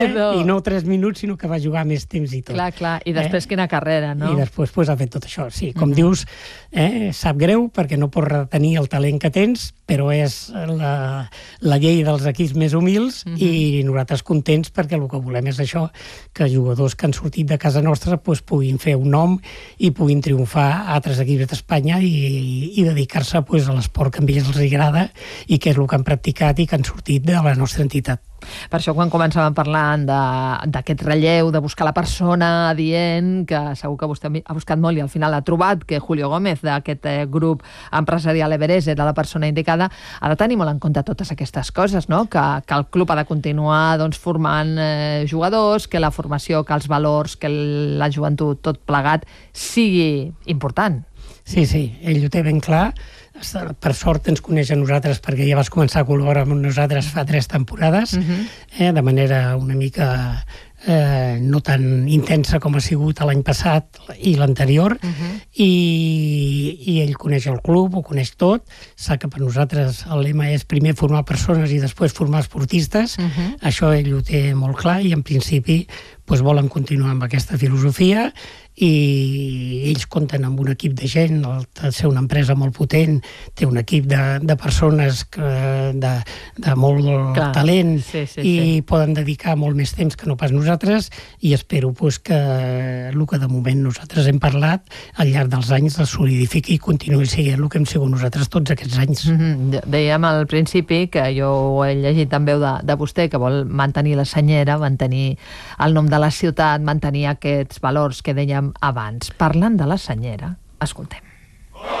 I no 3 minuts, sinó que va jugar més temps i tot. Clar. I després quina carrera, no? I després ha fet tot això. Sí, com dius, sap greu perquè no pots retenir el talent que tens, però és la llei dels equips més humils i nosaltres contents perquè el que volem és això, que jugadors que han sortit de casa nostra puguin fer un nom i puguin triomfar a altres equips d'Espanya i dedicar-se a l'esport que a ells els agrada i que és el que han practicat i que han sortit de la nostra entitat. Per això quan començàvem parlant d'aquest relleu, de buscar la persona adient, que segur que vostè ha buscat molt i al final ha trobat que Julio Gómez d'aquest grup empresarial Everest era la persona indicada, ha de tenir molt en compte totes aquestes coses, no? Que el club ha de continuar formant jugadors, que la formació, que els valors, que la joventut, tot plegat, sigui important. Sí, ell ho té ben clar. Per sort ens coneix a nosaltres perquè ja vas començar a col·laborar amb nosaltres fa 3 temporades, de manera una mica no tan intensa com ha sigut l'any passat i l'anterior, i ell coneix el club, ho coneix tot, sap que per nosaltres el lema és primer formar persones i després formar esportistes, això ell ho té molt clar i en principi volen continuar amb aquesta filosofia i ells compten amb un equip de gent, de ser una empresa molt potent, té un equip de persones de molt talent i poden dedicar molt més temps que no pas nosaltres i espero que el que de moment nosaltres hem parlat al llarg dels anys es solidifiqui i continuï sent el que hem sigut nosaltres tots aquests anys. Dèiem al principi que jo ho he llegit en veu de vostè, que vol mantenir la senyera, mantenir el nom de la ciutat, mantenir aquests valors que dèiem abans. Parlant de la senyera, escoltem.